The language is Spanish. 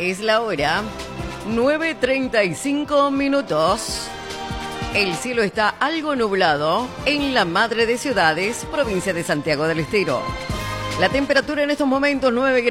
Es la hora 9:35. El cielo está algo nublado en la Madre de Ciudades, provincia de Santiago del Estero. La temperatura en estos momentos 9 grados.